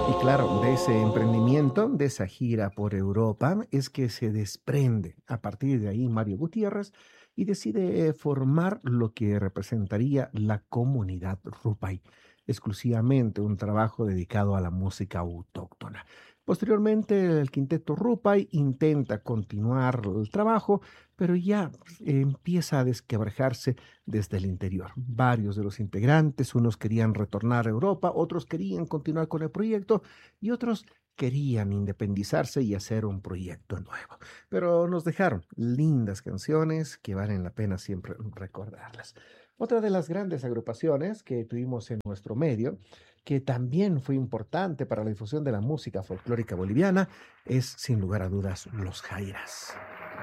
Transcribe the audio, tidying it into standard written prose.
Y claro, de ese emprendimiento, de esa gira por Europa, es que se desprende a partir de ahí Mario Gutiérrez y decide formar lo que representaría la comunidad Rupay, exclusivamente un trabajo dedicado a la música autóctona. Posteriormente, el quinteto Rupay intenta continuar el trabajo, pero ya empieza a desquebrajarse desde el interior. Varios de los integrantes, unos querían retornar a Europa, otros querían continuar con el proyecto y otros querían independizarse y hacer un proyecto nuevo. Pero nos dejaron lindas canciones que valen la pena siempre recordarlas. Otra de las grandes agrupaciones que tuvimos en nuestro medio, que también fue importante para la difusión de la música folclórica boliviana, es sin lugar a dudas Los Jairas.